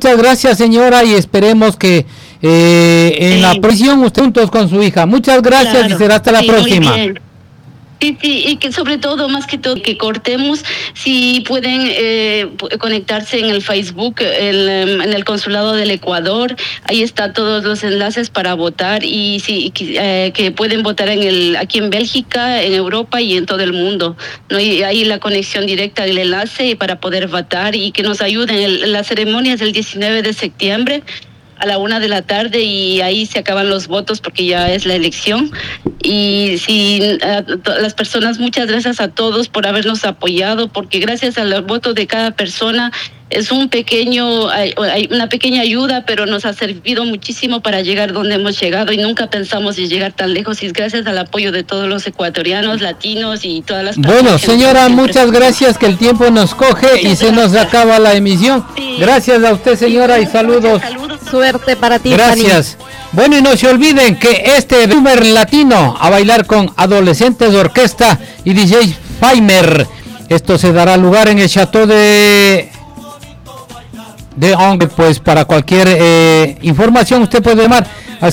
Muchas gracias, señora, y esperemos que en la prisión usted juntos con su hija. Muchas gracias, claro, y será hasta la próxima. Muy bien. Sí, y que sobre todo, más que todo, que cortemos, si pueden conectarse en el Facebook, en el Consulado del Ecuador, ahí está todos los enlaces para votar, y que pueden votar aquí en Bélgica, en Europa y en todo el mundo, ¿no? Y ahí la conexión directa del enlace para poder votar, y que nos ayuden. La ceremonia es el 19 de septiembre a la 1 de la tarde, y ahí se acaban los votos porque ya es la elección. Y las personas, muchas gracias a todos por habernos apoyado, porque gracias al voto de cada persona es una pequeña ayuda, pero nos ha servido muchísimo para llegar donde hemos llegado, y nunca pensamos en llegar tan lejos, y es gracias al apoyo de todos los ecuatorianos, latinos y todas las personas. Bueno, señora, muchas gracias, que el tiempo nos coge y se nos acaba la emisión. Sí. Gracias a usted, señora, y saludos. Suerte para ti. Gracias. Fanny. Bueno, y no se olviden que este Boomer Latino a bailar con adolescentes de orquesta y DJ Faimer. Esto se dará lugar en el Chateau de Ongue. Pues para cualquier información usted puede llamar al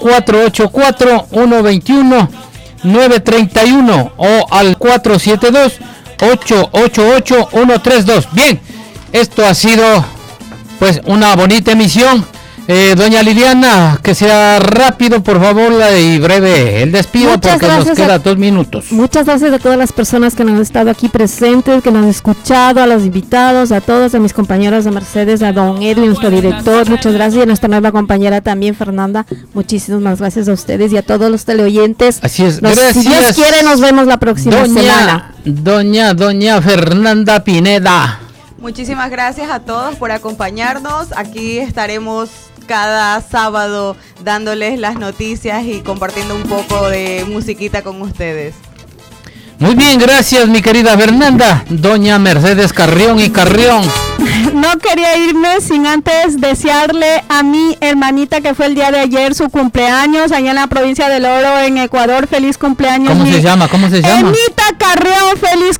0484-121-931 o al 472-888-132. Bien, esto ha sido pues una bonita emisión. Doña Liliana, que sea rápido, por favor, y breve el despido, porque nos queda 2 minutos. Muchas gracias a todas las personas que nos han estado aquí presentes, que nos han escuchado, a los invitados, a todos, a mis compañeros de Mercedes, a don Edwin, nuestro director, muchas gracias, y a nuestra nueva compañera también, Fernanda, muchísimas gracias a ustedes y a todos los teleoyentes. Así es, gracias. Si Dios quiere, nos vemos la próxima semana. Doña Fernanda Pineda. Muchísimas gracias a todos por acompañarnos. Aquí estaremos cada sábado dándoles las noticias y compartiendo un poco de musiquita con ustedes. Muy bien, gracias mi querida Fernanda. Doña Mercedes Carrión y Carrión. No quería irme sin antes desearle a mi hermanita, que fue el día de ayer su cumpleaños allá en la provincia del Oro, en Ecuador. Feliz cumpleaños. ¿Cómo se llama? Emita Carrión, feliz